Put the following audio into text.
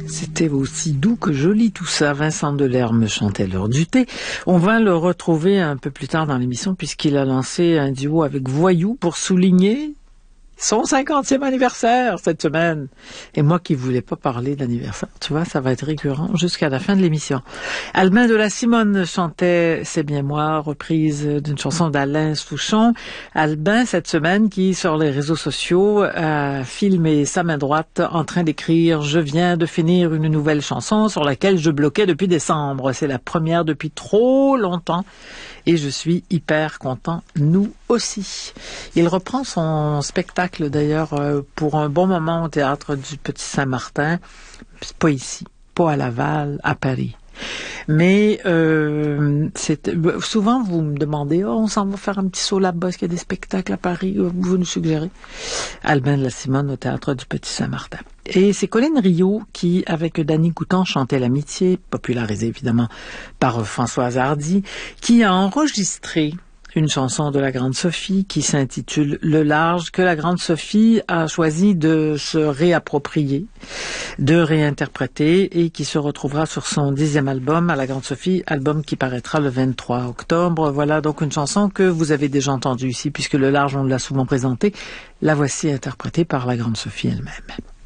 C'était aussi doux que joli tout ça. Vincent Delerme chantait l'heure du thé. On va le retrouver un peu plus tard dans l'émission puisqu'il a lancé un duo avec Voyou pour souligner son 50e anniversaire cette semaine. Et moi qui voulais pas parler d'anniversaire, tu vois, ça va être récurrent jusqu'à la fin de l'émission. Albin de la Simone chantait C'est bien moi, reprise d'une chanson d'Alain Souchon. Albin, cette semaine, qui sur les réseaux sociaux a filmé sa main droite en train d'écrire « Je viens de finir une nouvelle chanson sur laquelle je bloquais depuis décembre. C'est la première depuis trop longtemps. » Et je suis hyper content, nous aussi. Il reprend son spectacle d'ailleurs pour un bon moment au Théâtre du Petit Saint-Martin. C'est pas ici, pas à Laval, à Paris. Mais souvent vous me demandez on s'en va faire un petit saut là-bas, est-ce qu'il y a des spectacles à Paris? Vous nous suggérez. Albin de la Simone au Théâtre du Petit Saint-Martin. Et c'est Colline Rio qui, avec Danny Coutan, chantait l'amitié, popularisée évidemment par Françoise Hardy, qui a enregistré une chanson de la Grande Sophie qui s'intitule Le Large, que la Grande Sophie a choisi de se réapproprier, de réinterpréter et qui se retrouvera sur son 10e album à la Grande Sophie, album qui paraîtra le 23 octobre. Voilà donc une chanson que vous avez déjà entendue ici puisque Le Large, on l'a souvent présentée. La voici interprétée par la Grande Sophie elle-même.